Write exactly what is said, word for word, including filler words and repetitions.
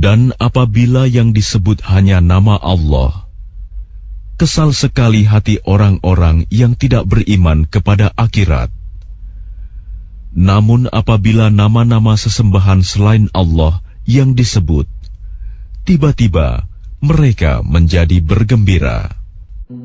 Dan apabila yang disebut hanya nama Allah, kesal sekali hati orang-orang yang tidak beriman kepada akhirat. Namun apabila nama-nama sesembahan selain Allah yang disebut, tiba-tiba mereka menjadi bergembira.